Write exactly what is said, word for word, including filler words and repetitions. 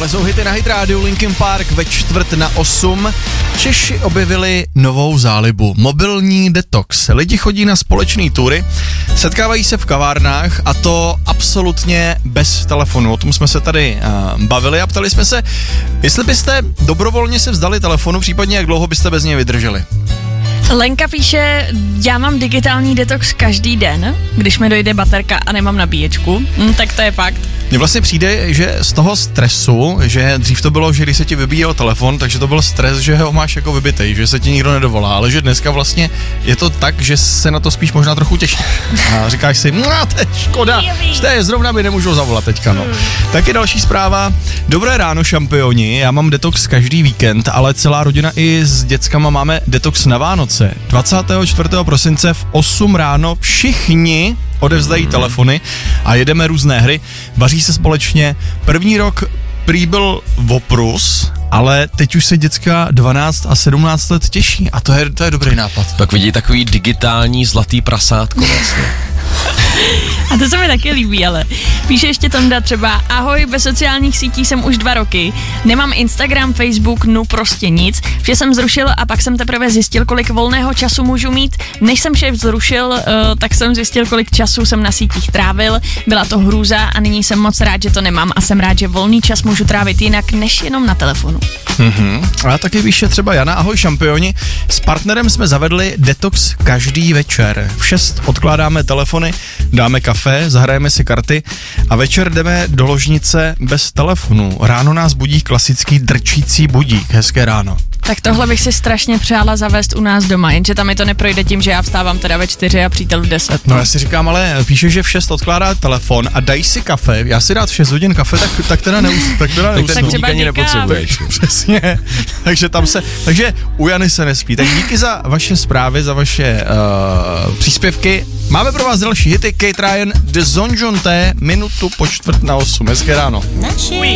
Tohle jsou hity na Hit Radio, Linkin Park ve čtvrt na osm. Češi objevili novou zálibu, mobilní detox. Lidi chodí na společné tury, setkávají se v kavárnách a to absolutně bez telefonu. O tom jsme se tady uh, bavili a ptali jsme se, jestli byste dobrovolně se vzdali telefonu, případně jak dlouho byste bez něj vydrželi. Lenka píše, já mám digitální detox každý den, když mi dojde baterka a nemám nabíječku, hm, tak to je fakt. Mně vlastně přijde, že z toho stresu, že dřív to bylo, že když se ti vybíjel telefon, takže to byl stres, že ho máš jako vybitej, že se ti nikdo nedovolá, ale že dneska vlastně je to tak, že se na to spíš možná trochu těšíš. A říkáš si, no to je škoda, to je zrovna mi nemůžou zavolat teďka, no. Taky další zpráva, dobré ráno šampioni, já mám detox každý víkend, ale celá rodina i s dětskama máme detox na Vánoce. dvacátého čtvrtého prosince v osm ráno všichni odevzdají hmm. telefony a jedeme různé hry, vaří se společně. První rok prý byl oprus, ale teď už se děcka dvanáct a sedmnáct let těší a to je, to je dobrý nápad. Tak vidí takový digitální zlatý prasátko vlastně. A to se mi taky líbí, ale píše ještě Tonda třeba, ahoj, bez sociálních sítí jsem už dva roky, nemám Instagram, Facebook, no prostě nic, vše jsem zrušil a pak jsem teprve zjistil, kolik volného času můžu mít, než jsem vše zrušil, uh, tak jsem zjistil, kolik času jsem na sítích trávil, byla to hrůza a nyní jsem moc rád, že to nemám a jsem rád, že volný čas můžu trávit jinak, než jenom na telefonu. Mm-hmm. A taky píše třeba Jana, ahoj šampioni, s partnerem jsme zavedli detox každý večer. V šest odkládáme telefony, dáme kafe, zahrajeme si karty a večer jdeme do ložnice bez telefonu. Ráno nás budí klasický drčící budík. Hezké ráno. Tak tohle bych si strašně přála zavést u nás doma, jenže tam mi to neprojde tím, že já vstávám teda ve čtyři a přítel v deset. No já si říkám, ale píše, že v šest odkládá telefon a dají si kafe. Já si dát v šest hodin kafe, tak, tak teda neus, tak teda neus, tak ten ani nepotřebuješ. Přesně. takže tam se, takže u Jany se nespí. Tak díky za vaše zprávy, za vaše uh, příspěvky. Máme pro vás další hity. Kate Ryan, The Zonjonte, minutu po čtvrt na osm. Hezké ráno.